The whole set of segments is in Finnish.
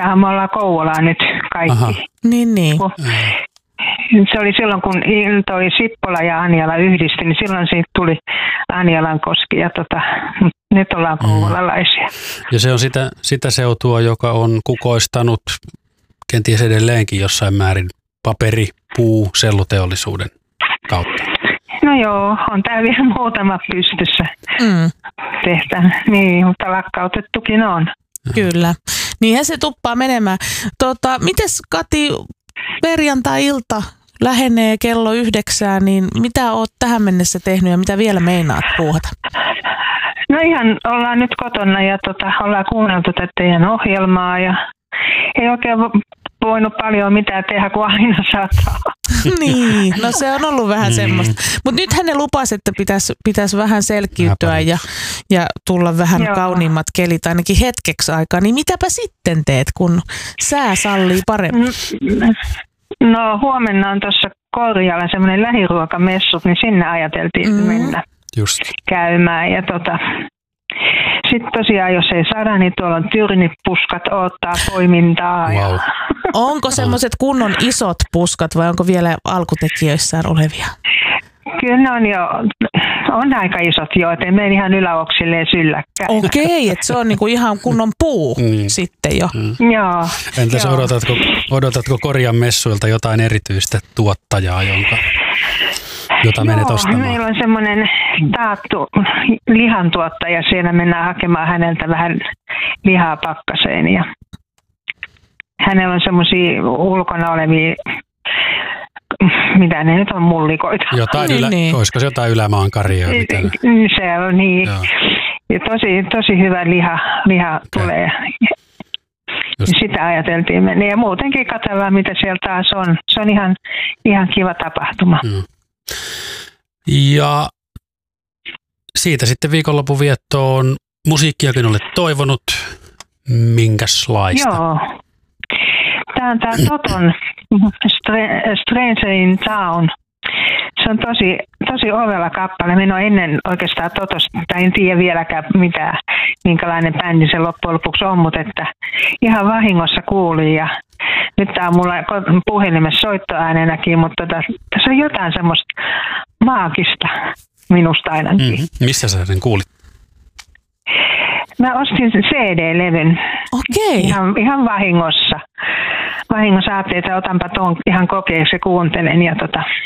Tosiaan me ollaan Kouvolaa nyt kaikki. Aha. Niin. Se oli silloin, kun toi Sippola ja Anjala yhdistyi, niin silloin siitä tuli Anjalankoski ja nyt ollaan kouvolalaisia. Ja se on sitä seutua, joka on kukoistanut kenties edelleenkin jossain määrin paperi, puu, selluteollisuuden kautta. No joo, on tää vielä muutama pystyssä tehtävä. Niin, mutta lakkautettukin on. Kyllä. Niinhän se tuppaa menemään. Mites Kati, perjantai-ilta lähenee kello 9, niin mitä oot tähän mennessä tehnyt ja mitä vielä meinaat puuhata? No ihan ollaan nyt kotona ja ollaan kuunneltu tätä teidän ohjelmaa ja ei oikein voinut paljon mitään tehdä, kun aina sataa. Niin, no se on ollut vähän semmoista. Mutta nythän ne lupasi, että pitäisi vähän selkiytyä ja tulla vähän kauniimmat kelit ainakin hetkeksi aikaa. Niin mitäpä sitten teet, kun sää sallii paremmin? No huomenna on tuossa Korjalla semmoinen lähiruokamessut, niin sinne ajateltiin mennä käymään. Ja sitten tosiaan, jos ei saada, niin tuolla on tyrnipuskat odottaa poimintaa. Wow. Ja Onko semmoiset kunnon isot puskat vai onko vielä alkutekijöissään olevia? Kyllä ne on aika isot jo, ettei mene ihan yläoksilleen sylläkään. Okei, että se on niinku ihan kunnon puu sitten jo. Joo. Entäs odotatko Korjan messuilta jotain erityistä tuottajaa, jota menet ostamaan? Meillä on semmoinen taattu lihantuottaja. Siellä mennään hakemaan häneltä vähän lihaa pakkaseen. Ja hänellä on semmoisia ulkona olevia, mitä ne nyt on, mullikoita. Olisiko se jotain ylämaan karjoja? Se on niin. Joo. Ja tosi hyvä liha tulee. Sitä ajateltiin mennä. Ja muutenkin katsellaan, mitä siellä taas on. Se on ihan kiva tapahtuma. Ja siitä sitten viikonlopun viettoon musiikkiakin olet toivonut. Minkäslaista? Joo. Tämä on tämä Toton Stranger in Town. Se on tosi ovella kappale. Minä olen ennen oikeastaan Totosta, en tiedä vieläkään minkälainen bändi se loppujen lopuksi on, mutta että ihan vahingossa kuulin. Ja nyt tämä on mulla puhelimessa soittoäänenäkin, mutta tässä on jotain semmoista maagista minusta ainakin. Missä sä sen kuulit? Mä ostin sen CD-levyn. Okei. Ihan vahingossa. Vahingossa ajattelin, että otanpa tuon ihan kokeeksi ja kuuntelen. Ja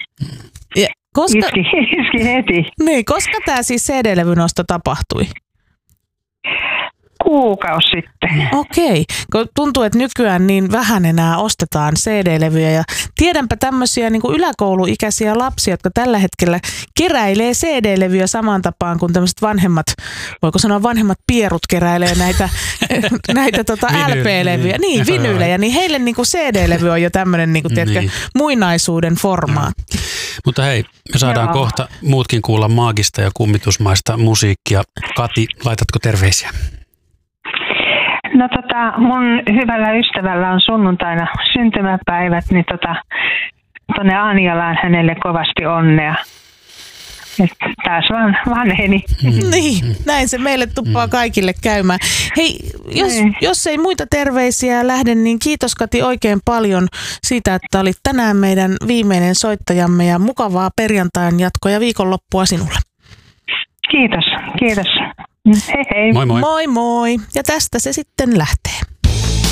iski heti. Niin, koska tämä siis CD-levynosto tapahtui? Kuukausi sitten. Okei, kun tuntuu, että nykyään niin vähän enää ostetaan CD-levyjä ja tiedänpä tämmöisiä niin kuin yläkouluikäisiä lapsia, jotka tällä hetkellä keräilee CD-levyjä samaan tapaan kuin tämmöiset voiko sanoa vanhemmat pierut keräilee näitä LP-levyjä, vinyylejä, niin heille niin kuin CD-levy on jo tämmöinen niin kuin, tiedätkö, muinaisuuden formaatti. Mutta hei, me saadaan kohta muutkin kuulla maagista ja kummitusmaista musiikkia. Kati, laitatko terveisiä? No mun hyvällä ystävällä on sunnuntaina syntymäpäivät, niin tuonne Anjalaan hänelle kovasti onnea. Taas vaan vanheni. Niin, näin se meille tuppaa kaikille käymään. Hei, jos ei muita terveisiä lähde, niin kiitos Kati oikein paljon siitä, että olit tänään meidän viimeinen soittajamme ja mukavaa perjantain jatkoa ja viikonloppua sinulle. Kiitos. Hei hei. Moi moi. Moi moi. Ja tästä se sitten lähtee.